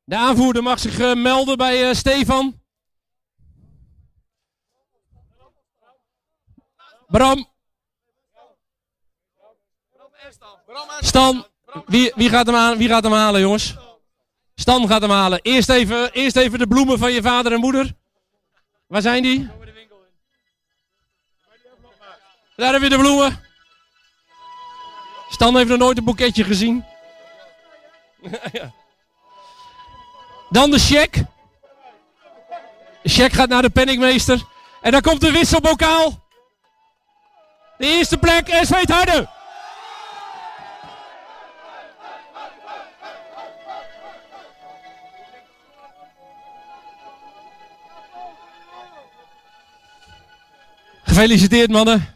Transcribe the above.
De aanvoerder mag zich melden bij Stefan. Bram. Stan. Wie gaat hem halen, jongens? Stan gaat hem halen. Eerst even de bloemen van je vader en moeder. Waar zijn die? Daar heb je de bloemen. Stan heeft nog nooit een boeketje gezien. Dan de cheque. De cheque gaat naar de penningmeester. En dan komt de wisselbokaal. De eerste plek, SV Het Harde. Gefeliciteerd, mannen.